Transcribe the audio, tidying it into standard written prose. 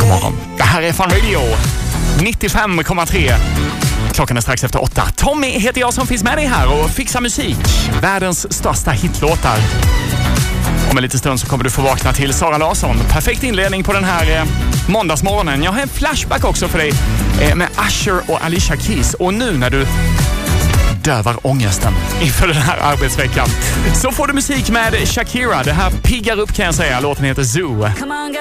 morgon. Det här är Fun Radio 95,3. Klockan är strax efter 8. Tommy heter jag som finns med dig här och fixar musik. Världens största hitlåtar. Om en liten stund så kommer du få vakna till Sara Larsson. Perfekt inledning på den här måndagsmorgonen. Jag har en flashback också för dig med Usher och Alicia Keys. Och nu när du dövar ångesten inför den här arbetsveckan så får du musik med Shakira. Det här piggar upp kan jag säga. Låten heter Zoo.